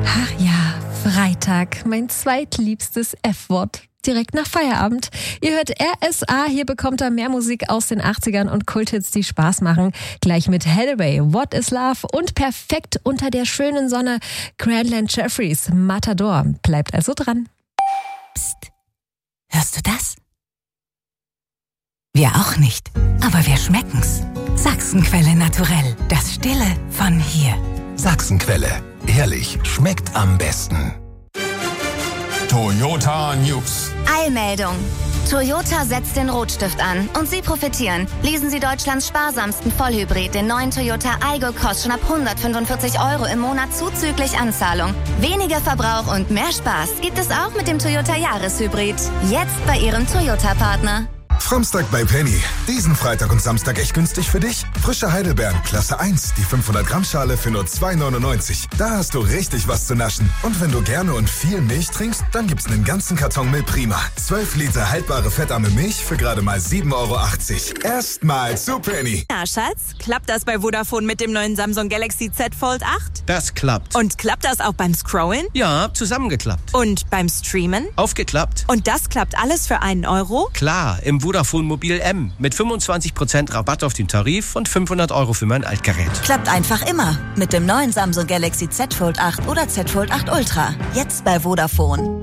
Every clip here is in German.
Ach ja, Freitag, mein zweitliebstes F-Wort. Direkt nach Feierabend. Ihr hört RSA, hier bekommt ihr mehr Musik aus den 80ern und Kulthits, die Spaß machen. Gleich mit Hathaway, What is Love und perfekt unter der schönen Sonne Grantland Jeffries, Matador. Bleibt also dran. Psst, hörst du das? Wir auch nicht, aber wir schmecken's. Sachsenquelle Naturell, das Stille von hier. Sachsenquelle, ehrlich, schmeckt am besten. Toyota News. Eilmeldung. Toyota setzt den Rotstift an und Sie profitieren. Lesen Sie Deutschlands sparsamsten Vollhybrid, den neuen Toyota Aygo, kostet schon ab 145 € im Monat zuzüglich Anzahlung. Weniger Verbrauch und mehr Spaß gibt es auch mit dem Toyota Jahreshybrid. Jetzt bei Ihrem Toyota-Partner. Samstag bei Penny. Diesen Freitag und Samstag echt günstig für dich? Frische Heidelbeeren, Klasse 1, die 500-Gramm-Schale für nur 2,99. Da hast du richtig was zu naschen. Und wenn du gerne und viel Milch trinkst, dann gibt's einen ganzen Karton Milch Prima. 12 Liter haltbare fettarme Milch für gerade mal 7,80 €. Erstmal zu Penny. Ja, Schatz, klappt das bei Vodafone mit dem neuen Samsung Galaxy Z Fold 8? Das klappt. Und klappt das auch beim Scrollen? Ja, zusammengeklappt. Und beim Streamen? Aufgeklappt. Und das klappt alles für einen €? Klar, im Vodafone Mobil M mit 25% Rabatt auf den Tarif und 500 € für mein Altgerät. Klappt einfach immer mit dem neuen Samsung Galaxy Z Fold 8 oder Z Fold 8 Ultra. Jetzt bei Vodafone.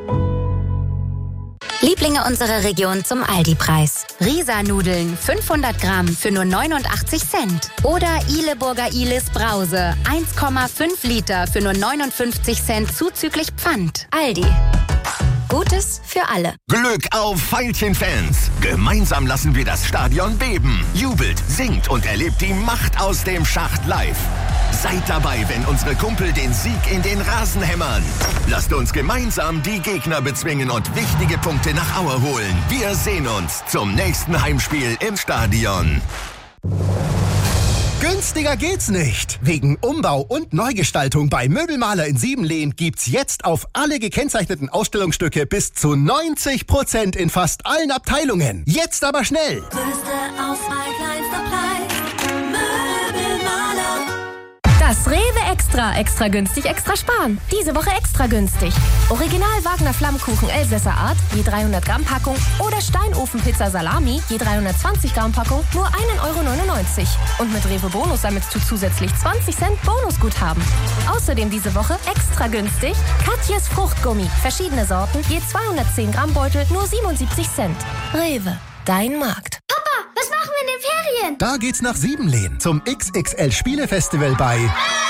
Lieblinge unserer Region zum Aldi-Preis. Risa-Nudeln 500 Gramm für nur 89 Cent. Oder Ihleburger Ihles Brause 1,5 Liter für nur 59 Cent zuzüglich Pfand. Aldi. Gutes für alle. Glück auf Veilchen-Fans! Gemeinsam lassen wir das Stadion beben. Jubelt, singt und erlebt die Macht aus dem Schacht live. Seid dabei, wenn unsere Kumpel den Sieg in den Rasen hämmern. Lasst uns gemeinsam die Gegner bezwingen und wichtige Punkte nach Aue holen. Wir sehen uns zum nächsten Heimspiel im Stadion. Günstiger geht's nicht. Wegen Umbau und Neugestaltung bei Möbelmaler in Siebenlehn gibt's jetzt auf alle gekennzeichneten Ausstellungsstücke bis zu 90% in fast allen Abteilungen. Jetzt aber schnell. Größte Auswahl, kleinster Preis. Möbelmaler. Das Rewe Extra günstig, extra sparen. Diese Woche extra günstig. Original Wagner Flammkuchen Elsässer Art, je 300 Gramm Packung oder Steinofenpizza Salami, je 320 Gramm Packung, nur 1,99 €. Und mit Rewe Bonus sammelst du zusätzlich 20 Cent Bonusguthaben. Außerdem diese Woche extra günstig Katjes Fruchtgummi, verschiedene Sorten, je 210 Gramm Beutel, nur 77 Cent. Rewe, dein Markt. Was machen wir in den Ferien? Da geht's nach Siebenlehn zum XXL Spielefestival bei...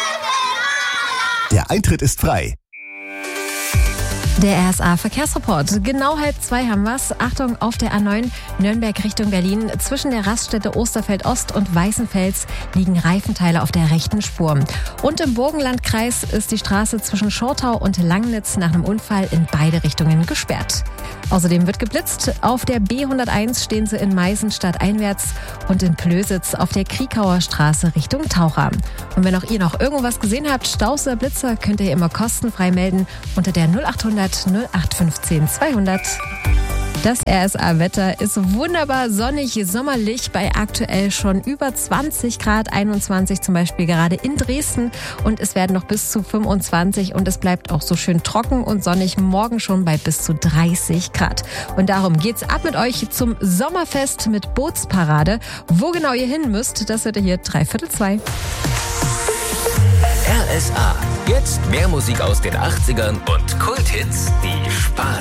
Der Eintritt ist frei. Der RSA-Verkehrsreport. Genau 1:30 haben wir's. Achtung, auf der A9 Nürnberg Richtung Berlin. Zwischen der Raststätte Osterfeld Ost und Weißenfels liegen Reifenteile auf der rechten Spur. Und im Burgenlandkreis ist die Straße zwischen Schortau und Langnitz nach einem Unfall in beide Richtungen gesperrt. Außerdem wird geblitzt. Auf der B101 stehen sie in Meißen stadteinwärts und in Plösitz auf der Kriegauer Straße Richtung Taucher. Und wenn auch ihr noch irgendwas gesehen habt, Staus oder Blitzer, könnt ihr immer kostenfrei melden unter der 0800 0815 200. Das RSA-Wetter ist wunderbar sonnig, sommerlich bei aktuell schon über 20 Grad, 21 zum Beispiel gerade in Dresden und es werden noch bis zu 25 und es bleibt auch so schön trocken und sonnig, morgen schon bei bis zu 30 Grad. Und darum geht's ab mit euch zum Sommerfest mit Bootsparade. Wo genau ihr hin müsst, das hört ihr hier 2:45. RSA. Jetzt mehr Musik aus den 80ern und Kulthits, die Spaß